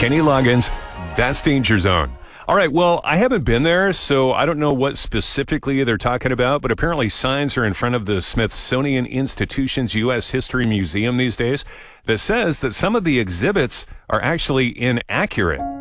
Kenny Loggins, that's Danger Zone. All right, well, I haven't been there, so I don't know what specifically they're talking about, but apparently signs are in front of the Smithsonian Institution's U.S. History Museum these days that says that some of the exhibits are actually inaccurate.